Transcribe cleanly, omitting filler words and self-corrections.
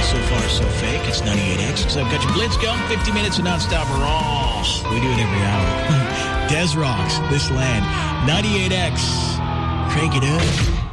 So Far So Fake. It's 98X. So I've got your Blitz going. 50 minutes of nonstop raw. We do it every hour. Des Rocks, This Land. 98X. Crank it up.